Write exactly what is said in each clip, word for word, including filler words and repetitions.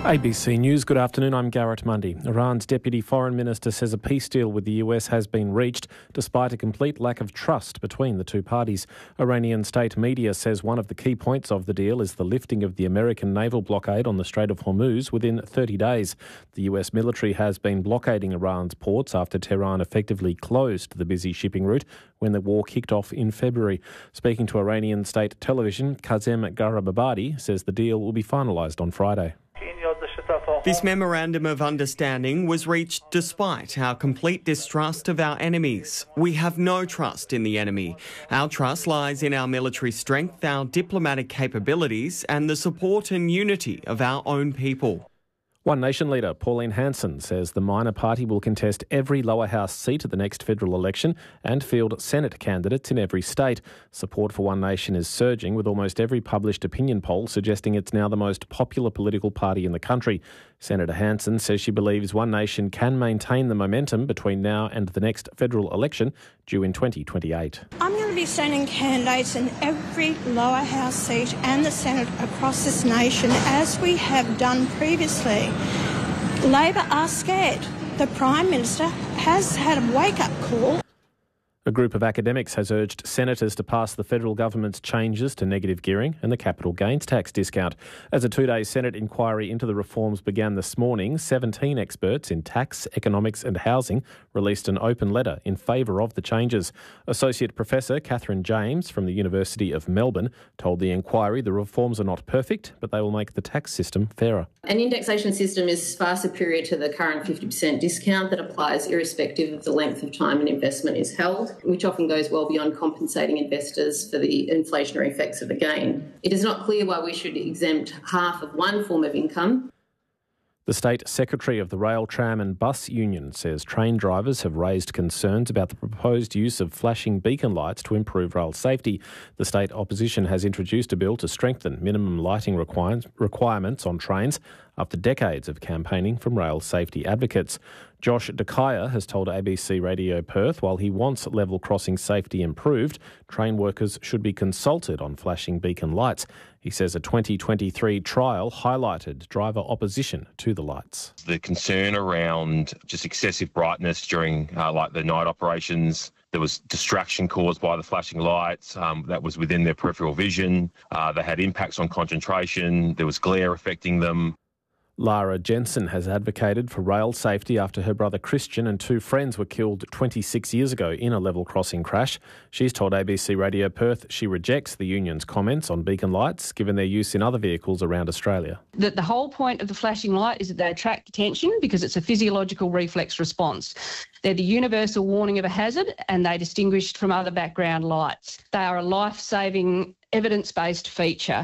A B C News, good afternoon, I'm Garrett Mundy. Iran's Deputy Foreign Minister says a peace deal with the U S has been reached despite a complete lack of trust between the two parties. Iranian state media says one of the key points of the deal is the lifting of the American naval blockade on the Strait of Hormuz within thirty days. The U S military has been blockading Iran's ports after Tehran effectively closed the busy shipping route when the war kicked off in February. Speaking to Iranian state television, Kazem Garibabadi says the deal will be finalised on Friday. This memorandum of understanding was reached despite our complete distrust of our enemies. We have no trust in the enemy. Our trust lies in our military strength, our diplomatic capabilities, and the support and unity of our own people. One Nation leader, Pauline Hanson, says the minor party will contest every lower house seat at the next federal election and field Senate candidates in every state. Support for One Nation is surging, with almost every published opinion poll suggesting it's now the most popular political party in the country. Senator Hanson says she believes One Nation can maintain the momentum between now and the next federal election due in twenty twenty-eight. I'm going to be sending candidates in every lower house seat and the Senate across this nation, as we have done previously. Labor are scared. The Prime Minister has had a wake-up call. A group of academics has urged senators to pass the federal government's changes to negative gearing and the capital gains tax discount. As a two-day Senate inquiry into the reforms began this morning, seventeen experts in tax, economics and housing released an open letter in favour of the changes. Associate Professor Catherine James from the University of Melbourne told the inquiry the reforms are not perfect, but they will make the tax system fairer. An indexation system is far superior to the current fifty percent discount that applies irrespective of the length of time an investment is held, which often goes well beyond compensating investors for the inflationary effects of the gain. It is not clear why we should exempt half of one form of income. The State Secretary of the Rail, Tram and Bus Union says train drivers have raised concerns about the proposed use of flashing beacon lights to improve rail safety. The state opposition has introduced a bill to strengthen minimum lighting requirements on trains after decades of campaigning from rail safety advocates. Josh DeKaya has told A B C Radio Perth while he wants level crossing safety improved, train workers should be consulted on flashing beacon lights. He says a twenty twenty-three trial highlighted driver opposition to the lights. The concern around just excessive brightness during uh, like the night operations. There was distraction caused by the flashing lights um, that was within their peripheral vision. Uh, they had impacts on concentration. There was glare affecting them. Lara Jensen has advocated for rail safety after her brother Christian and two friends were killed twenty-six years ago in a level crossing crash. She's told A B C Radio Perth she rejects the union's comments on beacon lights, given their use in other vehicles around Australia. The, the whole point of the flashing light is that they attract attention because it's a physiological reflex response. They're the universal warning of a hazard and they're distinguished from other background lights. They are a life-saving, evidence-based feature.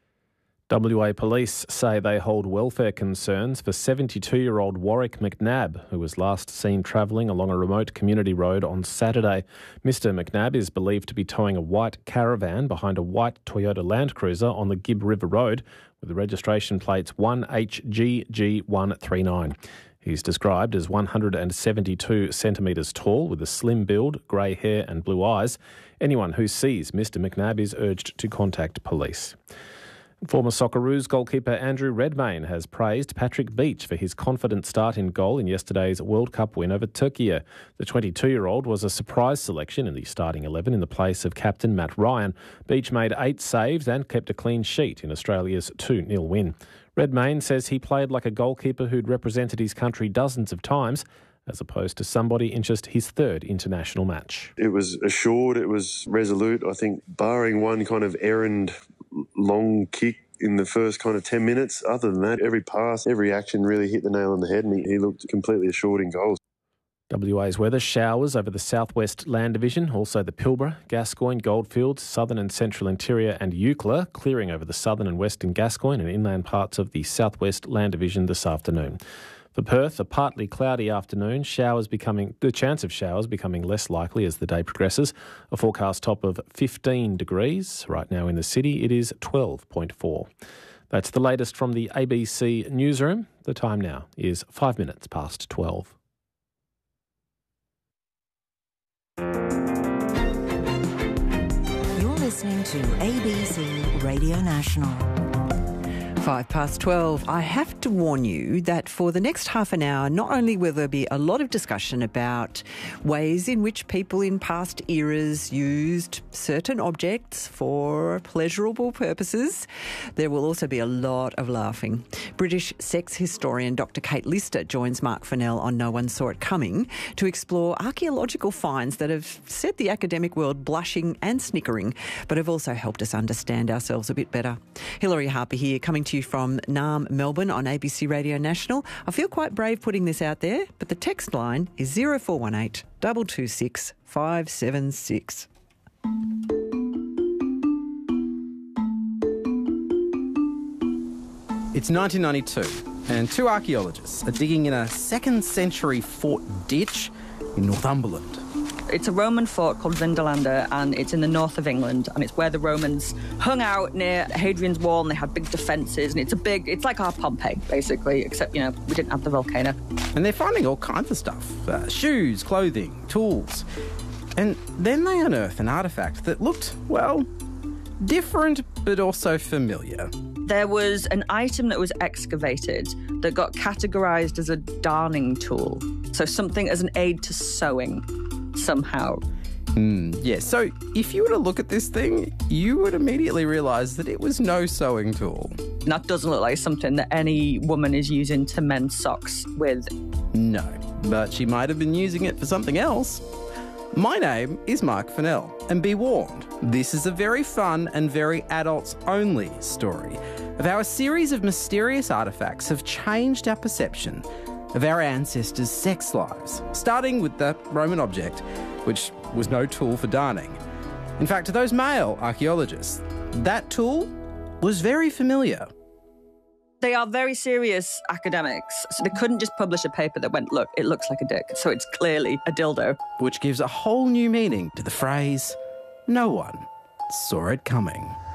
W A Police say they hold welfare concerns for seventy-two-year-old Warwick McNabb, who was last seen travelling along a remote community road on Saturday. Mister McNabb is believed to be towing a white caravan behind a white Toyota Land Cruiser on the Gibb River Road with the registration plates one H G G one three nine. He's described as one hundred seventy-two centimetres tall with a slim build, grey hair and blue eyes. Anyone who sees Mister McNabb is urged to contact police. Former Socceroos goalkeeper Andrew Redmayne has praised Patrick Beach for his confident start in goal in yesterday's World Cup win over Turkey. The twenty-two-year-old was a surprise selection in the starting eleven in the place of captain Matt Ryan. Beach made eight saves and kept a clean sheet in Australia's two nil win. Redmayne says he played like a goalkeeper who'd represented his country dozens of times, as opposed to somebody in just his third international match. It was assured, it was resolute. I think barring one kind of errand long kick in the first kind of ten minutes, other than that, every pass, every action really hit the nail on the head and he, he looked completely assured in goals. W A's weather: showers over the southwest land division, also the Pilbara, Gascoyne, Goldfields, southern and central interior and Eucla, clearing over the southern and western Gascoyne and inland parts of the southwest land division this afternoon. For Perth, a partly cloudy afternoon, showers becoming the chance of showers becoming less likely as the day progresses. A forecast top of fifteen degrees. Right now in the city, it is twelve point four. That's the latest from the A B C newsroom. The time now is five minutes past twelve. You're listening to A B C Radio National. Five past twelve. I have to warn you that for the next half an hour, not only will there be a lot of discussion about ways in which people in past eras used certain objects for pleasurable purposes, there will also be a lot of laughing. British sex historian Doctor Kate Lister joins Mark Fennell on No One Saw It Coming to explore archaeological finds that have set the academic world blushing and snickering, but have also helped us understand ourselves a bit better. Hilary Harper here, coming to you from Naarm, Melbourne on A B C Radio National. I feel quite brave putting this out there, but the text line is zero four one eight, two two six, five seven six. It's nineteen ninety-two, and two archaeologists are digging in a second century fort ditch in Northumberland. It's a Roman fort called Vindolanda, and it's in the north of England, and it's where the Romans hung out near Hadrian's Wall, and they had big defences, and it's a big, it's like our Pompeii, basically, except, you know, we didn't have the volcano. And they're finding all kinds of stuff, uh, shoes, clothing, tools. And then they unearth an artefact that looked, well, different, but also familiar. There was an item that was excavated that got categorised as a darning tool, so something as an aid to sewing. Somehow. Mm, yeah, so if you were to look at this thing, you would immediately realise that it was no sewing tool. That doesn't look like something that any woman is using to mend socks with. No, but she might have been using it for something else. My name is Mark Fennell, and be warned, this is a very fun and very adults-only story of how a series of mysterious artefacts have changed our perception of our ancestors' sex lives, starting with the Roman object, which was no tool for darning. In fact, to those male archaeologists, that tool was very familiar. They are very serious academics, so they couldn't just publish a paper that went, look, it looks like a dick, so it's clearly a dildo. Which gives a whole new meaning to the phrase, no one saw it coming.